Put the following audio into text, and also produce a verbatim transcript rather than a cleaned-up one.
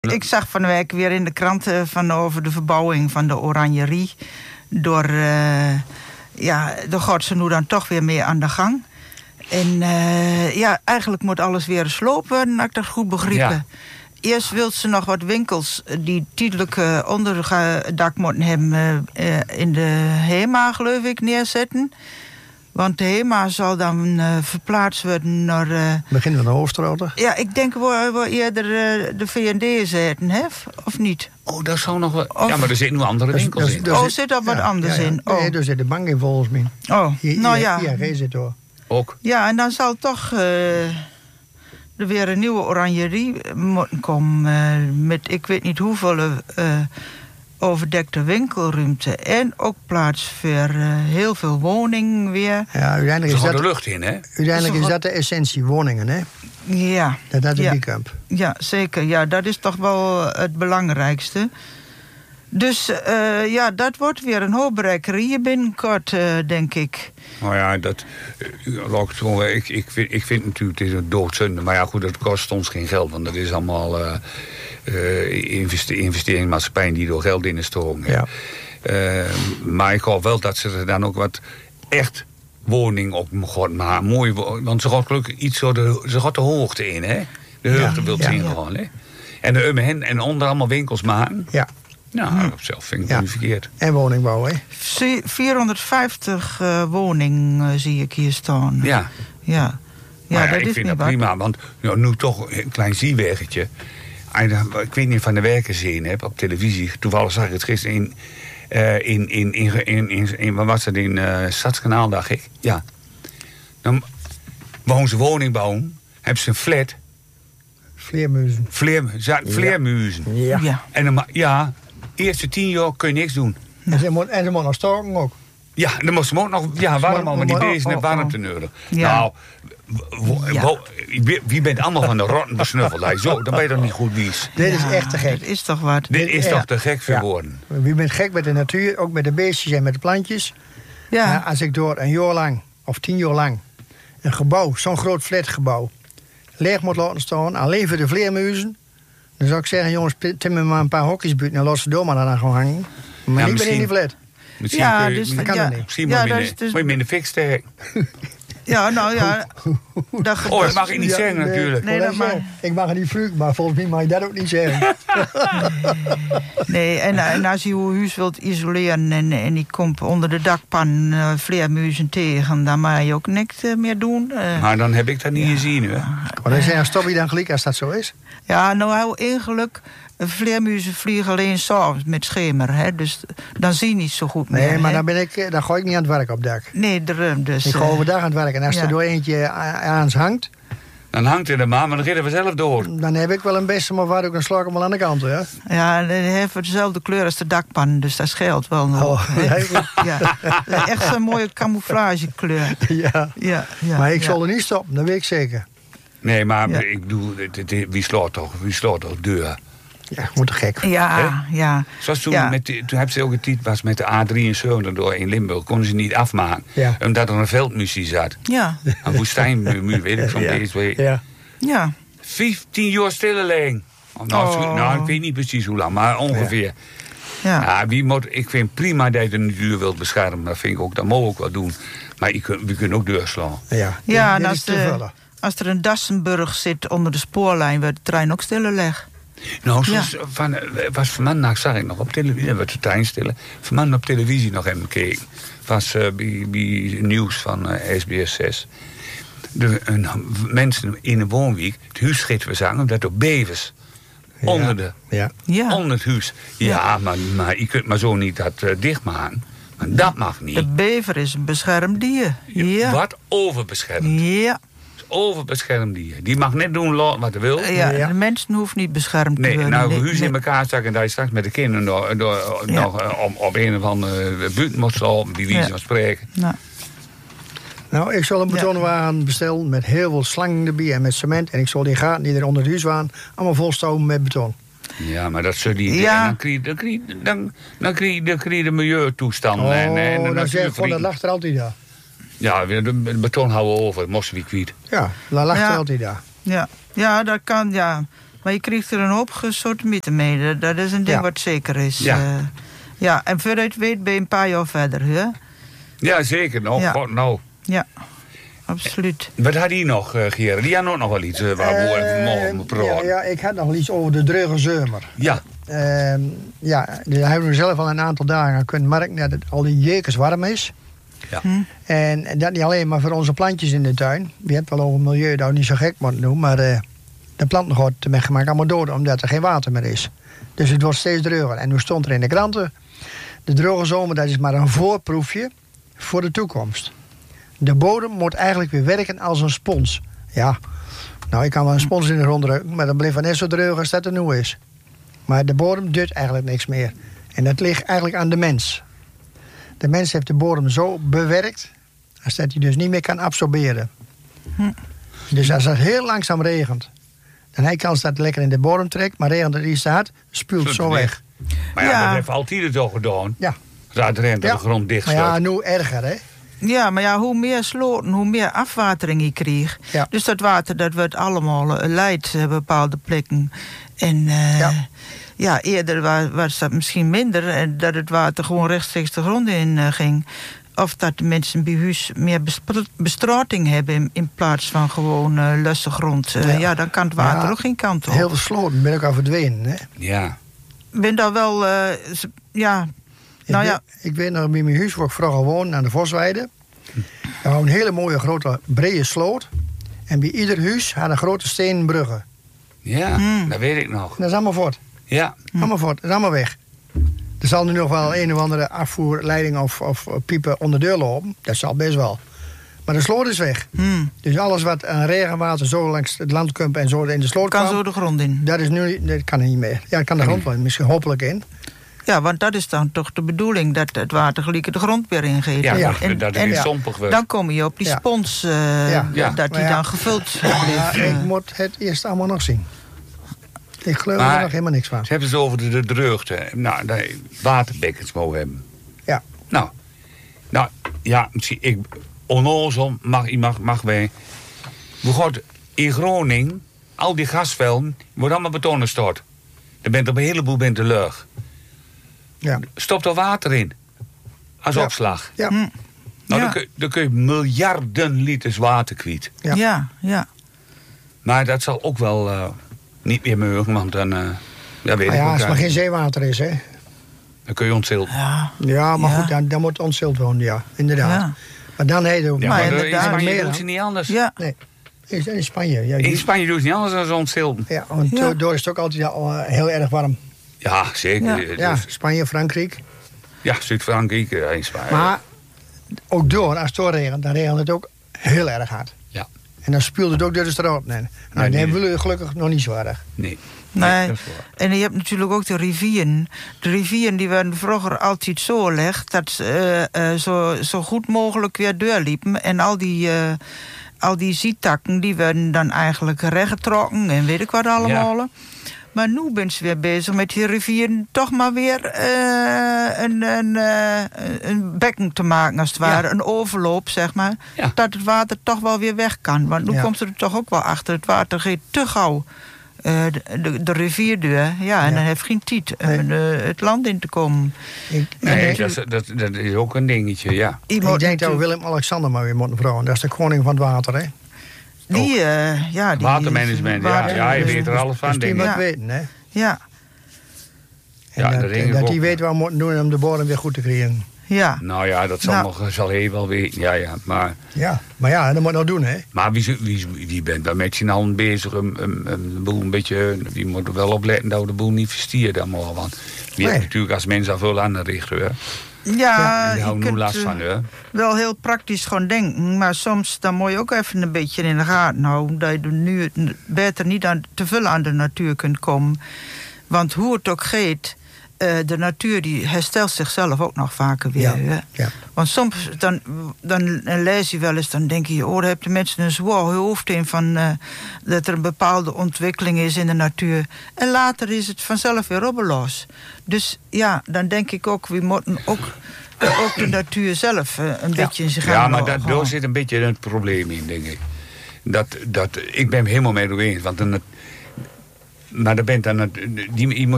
Ik zag van de week weer in de kranten van over de verbouwing van de Oranjerie. Door, uh, ja, daar gaat ze nu dan toch weer mee aan de gang. En uh, ja, eigenlijk moet alles weer gesloopt worden, had ik dat goed begrepen. Ja. Eerst wil ze nog wat winkels die tijdelijk uh, onder het dak moeten hebben uh, in de HEMA, geloof ik, neerzetten. Want de HEMA zal dan uh, verplaatst worden naar... Uh, Begin van de Hoofdstraat. Ja, ik denk waar we eerder uh, de V en D zitten, hè? Of niet? Oh, dat zou nog wel... Of... Ja, maar er zitten nu andere winkels dus, in. dus, oh, zit er wat ja, anders ja, ja. in? Oh. Nee, er zit de bank in volgens mij. Oh, hier, nou hier, ja. Hier zit door. Ook. Ja, en dan zal toch uh, er weer een nieuwe Oranjerie moeten komen. Uh, met ik weet niet hoeveel... Uh, overdekte winkelruimte en ook plaats voor uh, heel veel woningen weer. Ja, uiteindelijk is dat de lucht in, hè? Uiteindelijk is dat de essentie, woningen, hè? Ja. Dat dat de ja. biekamp. Ja, zeker. Ja, dat is toch wel het belangrijkste. Dus uh, ja, dat wordt weer een hoopbereiker hier binnenkort, uh, denk ik. Nou ja, dat... Uh, ik, ik, vind, ik vind natuurlijk, het is een doodzonde. Maar ja, goed, dat kost ons geen geld. Want dat is allemaal... Uh, Uh, investeringsmaatschappijen die door geld in de stroom. Ja. Uh, maar ik hoop wel dat ze er dan ook wat echt woning op gaan maken. Mooi, want ze gaat gelukkig iets zo de, ze gaat de hoogte in, hè? De hoogte ja, wil ja, zien ja. gewoon, hè? En de omheen en onder allemaal winkels maken. Ja. Nou, hm. zelf vind ik ja. niet verkeerd. En woningbouw, hè? vierhonderdvijftig uh, woningen uh, zie ik hier staan. Ja. Ja. Ja, maar ja, dat ik is vind niet dat prima, want nou, nu toch een klein zieweggetje. Ik weet niet of van de werken gezien heb op televisie. Toevallig zag ik het gisteren in... Uh, in, in, in, in, in, in... Wat was dat? In uh, Stadskanaal, dacht ik. Ja. Dan wonen ze woning bouwen. Hebben ze een flat. Vleermuizen. Vleer, vleermuizen. Ja. ja. En dan, ja, eerste tien jaar kun je niks doen. En ze moeten en ze moet nog storken ook. Ja, dan moesten we ook nog... Ja, waarom al met die beesten en warmte neuren? Ja. Nou... Wo, ja. wo, wie bent allemaal van de rotten besnuffeld? Zo, dan ben je toch niet goed wies. Dit is echt te gek. Dit is toch wat? Dit is ja. toch te gek voor ja. woorden. Wie bent gek met de natuur, ook met de beestjes en met de plantjes. Ja. Ja, als ik door een jaar lang, of tien jaar lang, een gebouw, zo'n groot flatgebouw, leeg moet laten staan, alleen voor de vleermuizen, dan zou ik zeggen, jongens, timmer maar een paar hokjes buiten en los ze door maar dan gaan hangen. Maar ja, niet meer in die flat. Misschien ja, je, dus, dat kan ja, dat niet. Misschien ja, moet je dus, dus, minder fik steken. Ja, nou ja. Dat oh, dat mag ik niet ja, zeggen nee, natuurlijk. Nee, dat maar... Ik mag het niet vluchten, maar volgens mij mag je dat ook niet zeggen. Nee, en, en als je je huis wilt isoleren en, en die komt onder de dakpan uh, vleermuizen tegen, dan mag je ook niks uh, meer doen. Uh, maar dan heb ik dat niet ja. gezien, hoor. Maar dan zeg, stop je dan gelijk als dat zo is? Ja, nou heel ingeluk. Vleermuizen vliegen alleen s'avonds met schemer, hè? Dus dan zie je niet zo goed meer. Nee, maar hè? dan, ben ik, dan gooi ik niet aan het werk op dak. Nee, de, dus... Ik ga overdag aan het werk. En als ja. er door eentje aan hangt... Dan hangt hij er maar, maar dan gaat hij vanzelf door. Dan heb ik wel een beste, maar waar ook een slag hem wel aan de kant, hè? Ja, dan heeft het dezelfde kleur als de dakpan, dus dat scheelt wel nog. Oh, ja. Echt zo'n mooie camouflagekleur. Ja. Ja, ja, maar ik ja. zal er niet stoppen, dat weet ik zeker. Nee, maar ja. ik bedoel, wie slaat toch, wie slaat toch deur? Ja, moet te gek. Ja, He? ja. Zoals toen, ja. met die, toen hebben ze ook een tijd was met de A drieënzeventig door in Limburg. Konden ze niet afmaken. Ja. Omdat er een veldmuziek zat. Ja. Een woestijnmuur, weet ik zo'n ja. beetje. Ja. Ja. vijftien jaar stilleling. Nou, oh. nou, ik weet niet precies hoe lang, maar ongeveer. Ja. Ja, wie moet, ik vind prima dat je de natuur wilt beschermen. Dat vind ik ook, dat mogen we ook wel doen. Maar je kunt, we kunnen ook deurslaan. Ja, ja en als, de, als er een Dassenburg zit onder de spoorlijn, wordt de trein ook stilleleg. Nou, zoals ja. van, was vanmiddag zag ik nog op televisie, dat werd de trein stillen. Vanmiddag op televisie nog even gekeken. Was uh, bij, bij nieuws van uh, S B S zes. De een, mensen in een woonwijk het huis schieten zagen omdat er bevers ja. onder de ja. Ja. onder het huis. Ja, ja. Maar, maar je kunt maar zo niet dat uh, dichtmaken. Maar dat mag niet. De bever is een beschermd dier. Ja. Wat overbeschermd. Ja. Overbeschermd dier. Die mag net doen wat hij wil. Ja, ja. De mensen hoeven niet beschermd nee, te worden. Nou, nee, huis nee. in elkaar staken en dat je straks met de kinderen door, door, ja. nog uh, op, op een of andere buurt moet slaan, bij wijze van spreken. Ja. Nou, ik zal een betonwagen ja. bestellen met heel veel slangen erbij en met cement. En ik zal die gaten die er onder het huis waren, allemaal volstouwen met beton. Ja, maar dat zullen die... Ja. Dan krijg je dan krijg, dan, dan krijg, dan krijg je de milieutoestand. Oh, en, en, en dan zeg ik van, dat lag er altijd daar. Ja, de beton houden we over, moesten we kwijt. Ja, dat lag ja. er altijd daar. Ja. ja, dat kan, ja. Maar je krijgt er een hoop gesortimeter mee. Dat is een ding Ja. wat zeker is. Ja. Uh, ja, en voordat je het weet ben je een paar jaar verder, hè? Ja, zeker. Nou, Ja. God, nou. Ja, absoluut. Wat had hij nog, uh, Gerard? Die had ook nog wel iets uh, waar we even morgen ja, praten. ja, ik had nog iets over de dreuge zomer. Ja. Uh, ja, daar hebben we zelf al een aantal dagen kunnen merken dat het al die jekers warm is. Ja. Hm. En, en dat niet alleen maar voor onze plantjes in de tuin. Je hebt wel over het milieu, dat niet zo gek moeten doen. Maar uh, de planten wordt ermee gemaakt allemaal dood, omdat er geen water meer is. Dus het wordt steeds droger. En nu stond er in de kranten, de droge zomer, dat is maar een voorproefje voor de toekomst. De bodem moet eigenlijk weer werken als een spons. Ja, nou, ik kan wel een spons in de grond drukken, maar dan blijft het net zo droog als dat er nu is. Maar de bodem doet eigenlijk niks meer. En dat ligt eigenlijk aan de mens. De mens heeft de bodem zo bewerkt, als dat hij dus niet meer kan absorberen. Hm. Dus als het heel langzaam regent, dan heb je kans dat het lekker in de bodem trekt, maar regent het iets te hard, spuwt het zo weg. Maar ja, Ja. dat heeft altijd het al gedaan. Ja. Dat rent Ja. de grond dicht Maar ja, staat. nu erger, hè? Ja, maar ja, hoe meer sloten, hoe meer afwatering je krijgt. Ja. Dus dat water, dat wordt allemaal uh, leidt op bepaalde plekken. En uh, Ja. ja. eerder wa- was dat misschien minder. En dat het water gewoon rechtstreeks de grond in uh, ging. Of dat de mensen bij huis meer bespro- bestrating hebben in, in plaats van gewoon uh, lusse grond. Uh, Ja. ja. dan kan het water Ja. ook geen kant op. Heel veel sloten ben ik al verdwenen, hè? Ja. Ik ben daar wel, uh, z- ja... Nou ik, ja. weet, ik weet nog, bij mijn huis waar ik vroeger woonde, aan de Vosweide. Daar had een hele mooie grote brede sloot. En bij ieder huis had een grote stenen bruggen. Ja, Hmm. dat weet ik nog. Dat is allemaal voort. Ja. Allemaal voort. Dat is allemaal weg. Er zal nu nog wel een of andere afvoerleiding of, of piepen onder de deur lopen. Dat zal best wel. Maar de sloot is weg. Hmm, Dus alles wat aan regenwater zo langs het land komt en zo in de sloot kan kwam, zo de grond in. dat is nu dat kan niet meer. Ja, dat kan de grond wel misschien hopelijk in. Ja, want dat is dan toch de bedoeling, dat het water gelijk de grond weer ingeeft. Ja, Ja. dat, En- dat en- het niet ja. stompig wordt. Dan kom je op die Ja. spons, uh, Ja. Ja. dat die Maar ja. dan gevuld Ja, blijft. ik uh. moet het eerst allemaal nog zien. Ik geloof Maar- er nog helemaal niks van. Ze hebben het over de, de dreugte. Nou, dat je waterbekkens mogen hebben. Ja. Nou, nou ja, misschien, ik, onnozel mag, je mag, mag wij. We gaan in Groningen, al die gasvelden, wordt allemaal betonnen stort. Er bent op een heleboel bent de lucht. Ja. Stop er water in. Als Ja. opslag. Ja. Hm. Nou, Ja. dan, kun, dan kun je miljarden liters water kwijt. Ja. Ja, ja. Maar dat zal ook wel uh, niet meer mogen, want dan, uh, ja, weet Maar ik ja, ook, als er maar uh, geen zeewater is, hè. dan kun je ontzild. Ja, Ja, maar Ja. goed, dan, dan moet ontsild worden, ja. Inderdaad. ja. Maar dan heet het ook Ja, Maar maar de- in inderdaad, Spanje meer doen dan. ze niet anders. ja. Nee, is in Spanje. Ja, In die- Spanje doen ze niet anders dan ontzilden. ja, want Ja. door- door is het ook altijd al, eh, heel erg warm. Ja, zeker. Ja. Dus- Ja, Spanje, Frankrijk. ja, Zuid-Frankrijk, uh, in Spanje. Maar ook door, als het doorregent, dan regent het ook heel erg hard. Ja. En dan spuwt het ook door de straat. Nee. Nou, Nee, dat nee. hebben we gelukkig nog niet zo erg. Nee. Nee, dat is waar. en je hebt natuurlijk ook de rivieren. De rivieren die werden vroeger altijd zo gelegd dat ze eh, eh, zo, zo goed mogelijk weer doorliepen. En al die, eh, al die zietakken die werden dan eigenlijk rechtgetrokken en weet ik wat allemaal. Maar nu ben ze weer bezig met die rivieren toch maar weer eh, een, een, eh, een bekken te maken, als het ware. Een overloop, zeg maar. Ja. Dat het water toch wel weer weg kan. Want nu Ja. komt er toch ook wel achter. Het water gaat te gauw eh, de, de, de rivierdeur. Ja, en Ja. dan heeft geen tijd om Nee. eh, het land in te komen. Ik, Nee, ik, dat, is- dat, dat is ook een dingetje, ja. Iemand ik denk dat we natuurlijk- Willem-Alexander maar weer moeten vragen. Dat is de koning van het water, hè? Die, eh, ja, die, Watermanagement, ja, water- ja, je weet er alles van, Dus die denk moet ik. Ja. weten, hè? Ja, En Ja, dat, dat denk ik dat ook. die weet wat we moeten doen om de bodem weer goed te krijgen. ja. Nou ja, dat zal, Nou. nog, zal hij wel weten. Ja, ja. Maar, Ja, maar ja, dat moet nog doen, hè? maar wie, wie, wie bent daar met z'n allen bezig? Om, om, om de boel een beetje, wie moet er wel opletten dat we de boel niet verstieren dan morgen. Want wie Nee. heeft natuurlijk als mensen veel aan de richten. Hè? Ja, Die je houden nu kunt last eh, van. Hè? wel heel praktisch gewoon denken. Maar soms dan moet je ook even een beetje in de gaten houden. Dat je er nu het beter niet aan, te veel aan de natuur kunt komen. Want hoe het ook gaat, eh, de natuur die herstelt zichzelf ook nog vaker weer. Ja, hè. ja. Want soms dan, dan lees je wel eens, dan denk je, oh, daar hebben de mensen een zwaar hoofd in van eh, dat er een bepaalde ontwikkeling is in de natuur. En later is het vanzelf weer robbeloos. Dus ja, dan denk ik ook, we moeten ook, ook de natuur zelf eh, een Ja. beetje in zich Ja, gaan maar houden. dat, daar zit een beetje het probleem in, denk ik. Dat, dat, ik ben het helemaal mee eens. Want de, nat- maar daar bent dan, die, je moet